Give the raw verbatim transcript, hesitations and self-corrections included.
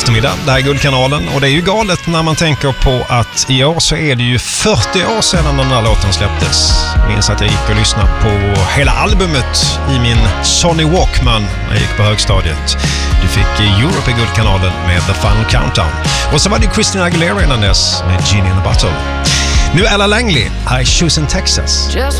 eftermiddag. Det här är Guldkanalen och det är ju galet när man tänker på att i år så är det ju fyrtio år sedan den här låten släpptes. Jag minns att jag gick och lyssnade på hela albumet i min Sony Walkman när jag gick på högstadiet. Du fick Europe i Guldkanalen med The Final Countdown. Och så var det Christina Aguilera innan dess med Genie in the Bottle. Nu Ella Langley, I Choose in Texas.